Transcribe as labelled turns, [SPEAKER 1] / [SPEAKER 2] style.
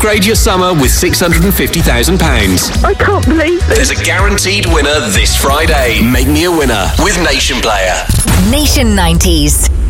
[SPEAKER 1] Upgrade your summer with £650,000.
[SPEAKER 2] I can't believe it.
[SPEAKER 1] There's a guaranteed winner this Friday. Make me a winner with Nation Player.
[SPEAKER 3] Nation 90s.